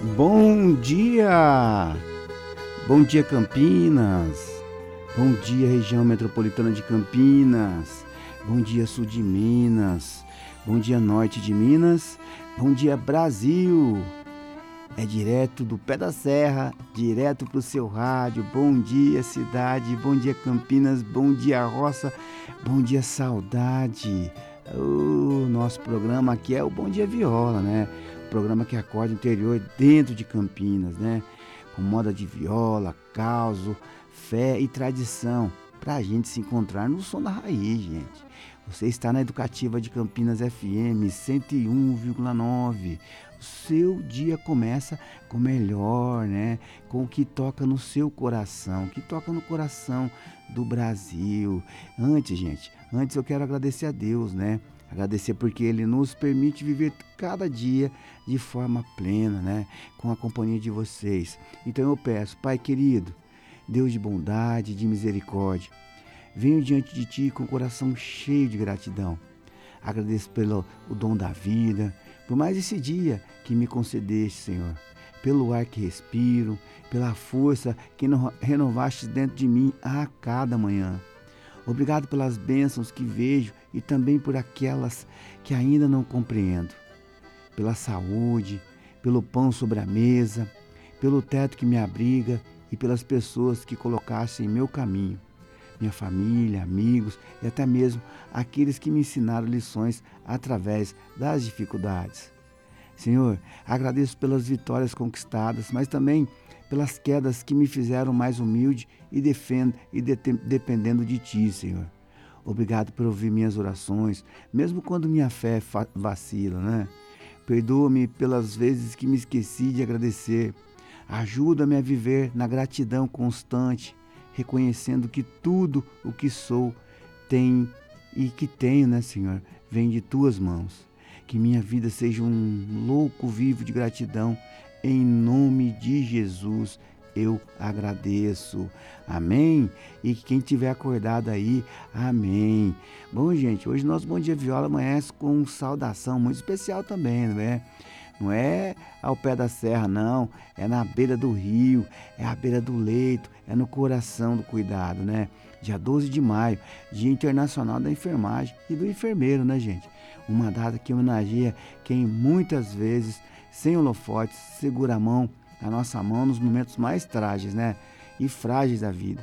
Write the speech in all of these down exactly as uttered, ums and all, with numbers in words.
Bom dia! Bom dia, Campinas! Bom dia, região metropolitana de Campinas! Bom dia, sul de Minas! Bom dia, norte de Minas! Bom dia, Brasil! É direto do pé da serra, direto pro seu rádio. Bom dia, cidade! Bom dia, Campinas! Bom dia, roça! Bom dia, saudade! O nosso programa aqui é o Bom Dia Viola, né? O programa que acorda o interior dentro de Campinas, né? Com moda de viola, causo, fé e tradição, pra gente se encontrar no som da raiz, gente. Você está na Educativa de Campinas F M cento e um vírgula nove. O seu dia começa com o melhor, né? Com o que toca no seu coração, o que toca no coração do Brasil. Antes, gente, antes eu quero agradecer a Deus, né? Agradecer porque Ele nos permite viver cada dia de forma plena, né? Com a companhia de vocês. Então eu peço, Pai querido, Deus de bondade, de misericórdia, venho diante de Ti com o coração cheio de gratidão. Agradeço pelo o dom da vida, por mais esse dia que me concedeste, Senhor. Pelo ar que respiro, pela força que renovaste dentro de mim a cada manhã. Obrigado pelas bênçãos que vejo e também por aquelas que ainda não compreendo. Pela saúde, pelo pão sobre a mesa, pelo teto que me abriga e pelas pessoas que colocaste em meu caminho. Minha família, amigos e até mesmo aqueles que me ensinaram lições através das dificuldades. Senhor, agradeço pelas vitórias conquistadas, mas também pelas quedas que me fizeram mais humilde e, defendo, e de, dependendo de Ti, Senhor. Obrigado por ouvir minhas orações, mesmo quando minha fé vacila, né? Perdoa-me pelas vezes que me esqueci de agradecer. Ajuda-me a viver na gratidão constante, reconhecendo que tudo o que sou tem e que tenho, né, Senhor, vem de Tuas mãos. Que minha vida seja um louco vivo de gratidão. Em nome de Jesus, eu agradeço. Amém? E quem tiver acordado aí, amém. Bom, gente, hoje nosso Bom Dia Viola amanhece com saudação muito especial também, não é? Não é ao pé da serra, não. É na beira do rio, é à beira do leito, é no coração do cuidado, né? Dia doze de maio, Dia Internacional da Enfermagem e do Enfermeiro, né, gente? Uma data que homenageia quem muitas vezes, sem holofotes, segura a mão, a nossa mão nos momentos mais trágicos, né? E frágeis da vida.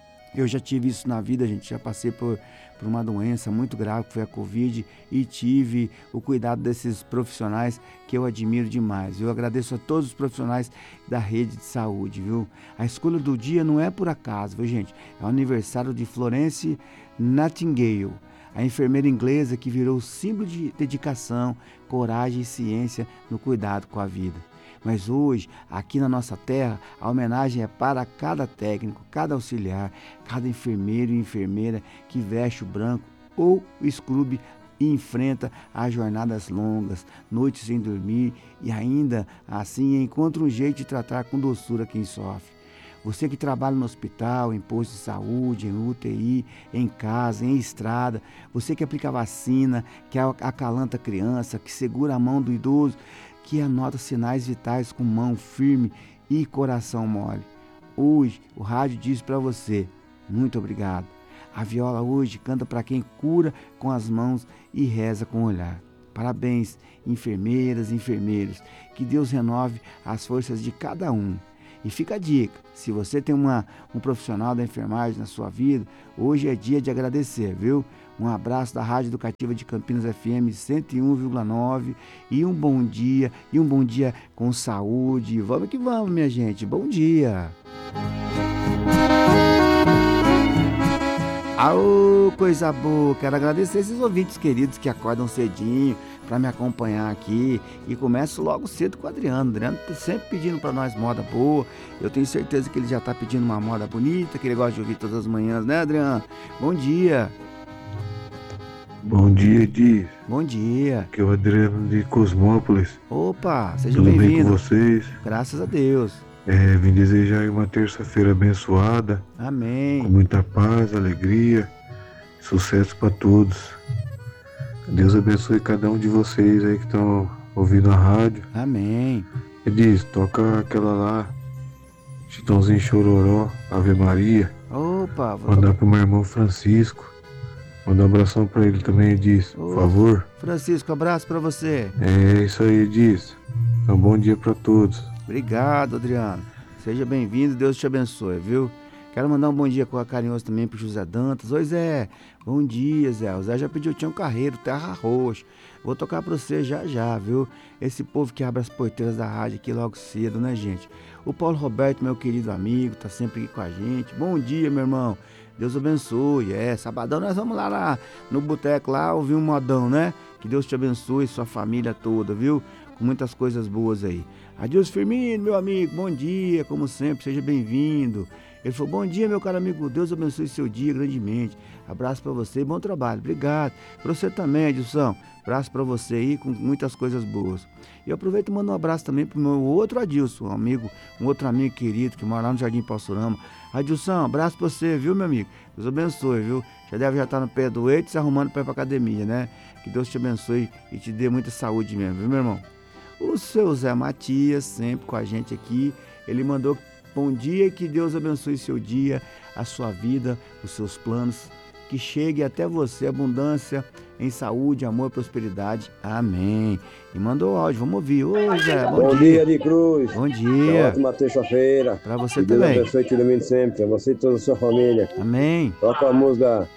Eu já tive isso na vida, gente, já passei por, por uma doença muito grave, que foi a Covid, e tive o cuidado desses profissionais que eu admiro demais. Eu agradeço a todos os profissionais da rede de saúde, viu? A escolha do dia não é por acaso, viu, gente? É o aniversário de Florence Nightingale, a enfermeira inglesa que virou símbolo de dedicação, coragem e ciência no cuidado com a vida. Mas hoje, aqui na nossa terra, a homenagem é para cada técnico, cada auxiliar, cada enfermeiro e enfermeira que veste o branco ou o scrub e enfrenta as jornadas longas, noites sem dormir e ainda assim encontra um jeito de tratar com doçura quem sofre. Você que trabalha no hospital, em posto de saúde, em U T I, em casa, em estrada, você que aplica vacina, que acalanta a criança, que segura a mão do idoso, que anota sinais vitais com mão firme e coração mole. Hoje, o rádio diz para você, muito obrigado. A viola hoje canta para quem cura com as mãos e reza com o olhar. Parabéns, enfermeiras e enfermeiros. Que Deus renove as forças de cada um. E fica a dica, se você tem uma, um profissional da enfermagem na sua vida, hoje é dia de agradecer, viu? Um abraço da Rádio Educativa de Campinas F M cento e um vírgula nove e um bom dia, e um bom dia com saúde. Vamos que vamos, minha gente. Bom dia! Aô, coisa boa! Quero agradecer esses ouvintes queridos que acordam cedinho para me acompanhar aqui e começo logo cedo com o Adriano. O Adriano tá sempre pedindo para nós moda boa. Eu tenho certeza que ele já está pedindo uma moda bonita, que ele gosta de ouvir todas as manhãs, né, Adriano? Bom dia! Bom dia, Di. Bom dia. Aqui é o Adriano de Cosmópolis. Opa, seja Tudo bem-vindo. bem com vocês? Graças a Deus. É, vim desejar uma terça-feira abençoada. Amém. Com muita paz, alegria, sucesso para todos. Deus abençoe cada um de vocês aí que estão ouvindo a rádio. Amém. Edilson, toca aquela lá, Chitãozinho Chororó, Ave Maria. Opa, vou Mandar tocar. pro meu irmão Francisco. Mandar um abração pra ele também, Edilson, por Ô, favor. Francisco, abraço pra você. É isso aí, Edilson. Um bom dia pra todos. Obrigado, Adriano. Seja bem-vindo, Deus te abençoe, viu? Quero mandar um bom dia carinhoso também pro José Dantas. Oi, Zé. Bom dia, Zé. O Zé já pediu Tião Carreiro, Terra Roxa. Vou tocar pra você já já, viu? Esse povo que abre as porteiras da rádio aqui logo cedo, né, gente? O Paulo Roberto, meu querido amigo, tá sempre aqui com a gente. Bom dia, meu irmão. Deus abençoe. É, sabadão nós vamos lá, lá no boteco lá ouvir um modão, né? Que Deus te abençoe, sua família toda, viu? Com muitas coisas boas aí. Adilson Firmino, meu amigo, bom dia, como sempre, seja bem-vindo. Ele falou, bom dia, meu caro amigo, Deus abençoe seu dia grandemente. Abraço pra você e bom trabalho. Obrigado. Pra você também, Adilson. Abraço pra você aí com muitas coisas boas. E eu aproveito e mando um abraço também pro meu outro Adilson, um amigo, um outro amigo querido que mora lá no Jardim Passorama. Adilson, abraço pra você, viu, meu amigo? Deus abençoe, viu? Já deve já estar no pé do eito se arrumando pra ir pra academia, né? Que Deus te abençoe e te dê muita saúde mesmo, viu, meu irmão? O seu Zé Matias, sempre com a gente aqui, ele mandou bom dia e que Deus abençoe seu dia, a sua vida, os seus planos, que chegue até você abundância em saúde, amor e prosperidade. Amém. E mandou o áudio, vamos ouvir. Ô Zé, bom, bom dia. dia de cruz. Bom Uma dia. ótima terça-feira. Pra você Que Deus também. abençoe e te ilumine sempre. A você e toda a sua família. Amém. Toca a música.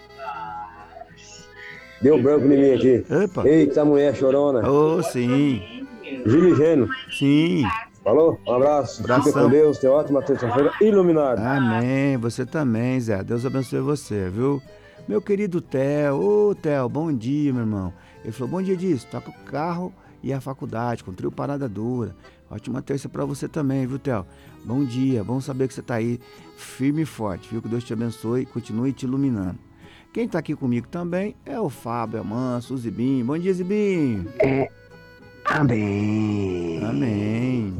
Deu branco em mim aqui. Opa. Eita, mulher chorona. Ô, sim. Gil Gênio. Sim. Falou? Um abraço. Abração. Fica com Deus. Tenha uma ótima terça-feira iluminada. Amém. Você também, Zé. Deus abençoe você, viu? Meu querido Theo. Ô, Theo, bom dia, meu irmão. Ele falou, bom dia disso. Toca o carro e a faculdade, com trio Parada Dura. Ótima terça pra você também, viu, Theo? Bom dia. Bom saber que você tá aí firme e forte, viu? Que Deus te abençoe e continue te iluminando. Quem tá aqui comigo também é o Fábio Amanso, o Zibinho. Bom dia, Zibinho. É, amém. Amém.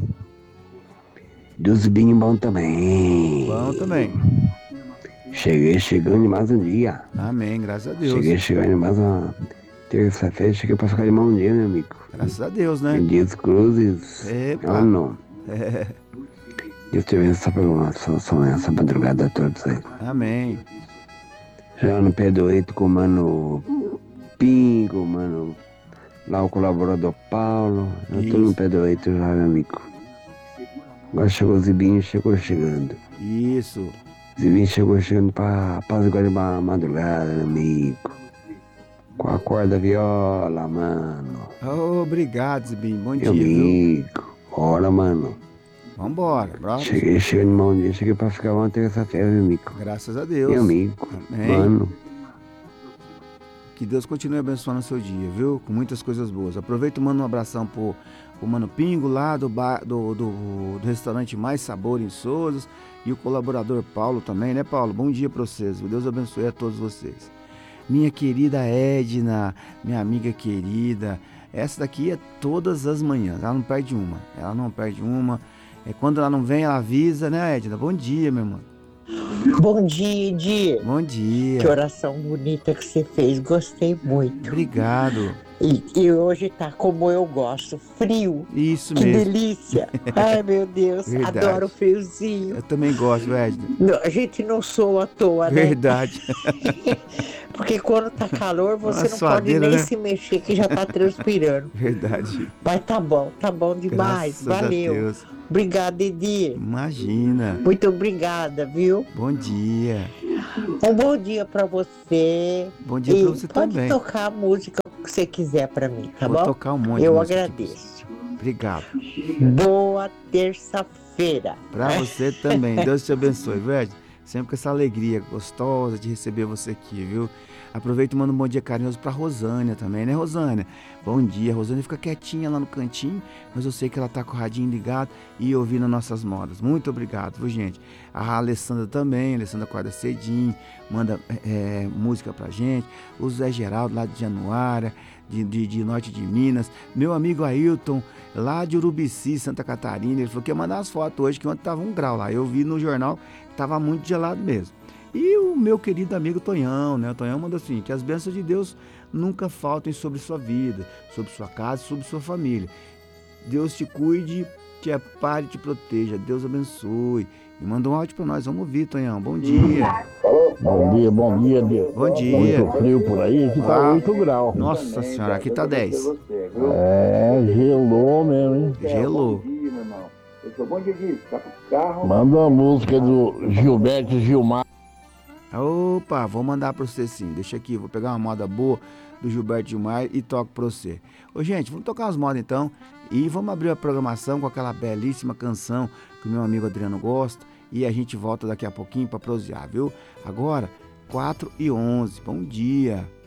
Dos vinhos bom também. Bom também. Cheguei chegando de mais um dia. Amém, graças a Deus. Cheguei chegando de mais uma terça-feira. Cheguei pra ficar de mão dia, meu amigo. Graças a Deus, né? Em Dias Cruzes. Epa. Não, não. É. Deus te abençoe essa, essa, essa madrugada toda aí. Amém. Já no pé do eito com o mano Pingo, mano. Lá o colaborador Paulo. Eu tô Isso. no pé do eito já, meu amigo. Agora chegou o Zibinho, chegou chegando. Isso. Zibinho chegou chegando pra apaziguar de ma- madrugada, meu amigo. Com a corda viola, mano. Oh, obrigado, Zibinho. Bom dia, Meu viu? amigo. Ora, mano. Vambora. Bora. Cheguei chegando de mão dia, cheguei pra ficar uma terça-feira, meu amigo. Graças a Deus. Meu amigo. Amém. Mano. Que Deus continue abençoando o seu dia, viu? Com muitas coisas boas. Aproveita e manda um abração pro, pro Mano Pingo, lá do, bar, do, do, do restaurante Mais Sabor em Souzas. E o colaborador Paulo também, né, Paulo? Bom dia pra vocês. Deus abençoe a todos vocês. Minha querida Edna, minha amiga querida. Essa daqui é todas as manhãs. Ela não perde uma. Ela não perde uma. É, quando ela não vem, ela avisa, né, Edna? Bom dia, meu irmão. Bom dia, Edi. Bom dia. Que oração bonita que você fez, gostei muito. Obrigado. E, e hoje tá como eu gosto, frio. Isso Que mesmo. delícia. Ai, meu Deus, Verdade. adoro o friozinho. Eu também gosto, Edna. Não, a gente não soa à toa, né? Verdade. Porque quando tá calor, você Uma não pode suadeira, nem né? se mexer, que já tá transpirando. Verdade. Mas tá bom, tá bom demais. Graças Valeu. a Deus. Obrigada, Edi. Imagina. Muito obrigada, viu? Bom dia. Um bom dia pra você. Bom dia E pra você pode também. tocar a música que você quiser pra mim, tá Vou bom? tocar um monte de Eu música aqui. agradeço. Obrigado. Boa terça-feira. Pra você também. Deus te abençoe, velho. Sempre com essa alegria gostosa de receber você aqui, viu? Aproveita e manda um bom dia carinhoso pra Rosânia também, né, Rosânia? Bom dia. A Rosânia fica quietinha lá no cantinho, mas eu sei que ela tá com o radinho ligado e ouvindo nossas modas. Muito obrigado, viu, gente? A Alessandra também, a Alessandra acorda cedinho, manda é, música pra gente. O Zé Geraldo lá de Januária, de, de, de Norte de Minas. Meu amigo Ailton, lá de Urubici, Santa Catarina, ele falou que ia mandar as fotos hoje, que ontem tava um grau lá. Eu vi no jornal que tava muito gelado mesmo. E o meu querido amigo Tonhão, né? O Tonhão manda assim, que as bênçãos de Deus nunca faltem sobre sua vida, sobre sua casa, sobre sua família. Deus te cuide te ampare e te proteja. Deus abençoe. E manda um áudio pra nós. Vamos ouvir, Tonhão. Bom dia. Bom dia, bom dia, Deus. Bom dia. Muito frio por aí, aqui tá Ah, oito graus. Nossa senhora, aqui tá dez. É, gelou mesmo, hein? Gelou. Manda uma música do Gilberto Gilmar. Opa, vou mandar pra você sim. Deixa aqui, vou pegar uma moda boa do Gilberto Gilmar e toco pra você. Ô, gente, vamos tocar umas modas então. E vamos abrir a programação com aquela belíssima canção que o meu amigo Adriano gosta. E a gente volta daqui a pouquinho pra prosear, viu? Agora, quatro e onze. Bom dia.